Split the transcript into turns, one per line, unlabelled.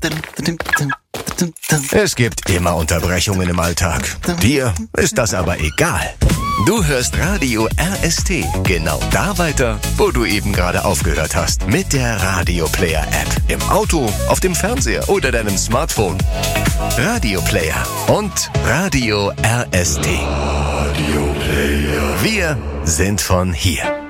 Es gibt immer Unterbrechungen im Alltag. Dir ist das aber egal. Du hörst Radio RST, genau da weiter, wo du eben gerade aufgehört hast. Mit der Radio Player App. Im Auto, auf dem Fernseher oder deinem Smartphone. Radio Player und Radio RST. Radio Player. Wir sind von hier.